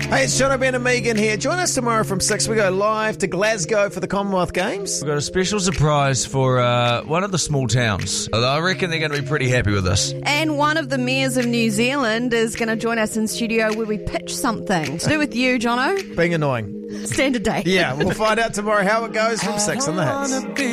Hey, it's John Ben and Megan here. Join us tomorrow from 6. We go live to Glasgow for the Commonwealth Games. We've got a special surprise for one of the small towns. I reckon they're going to be pretty happy with this. And one of the mayors of New Zealand is going to join us in studio where we pitch something to do with you, Jono. Being annoying. Standard day. Yeah, we'll find out tomorrow how it goes from 6 on the Hits.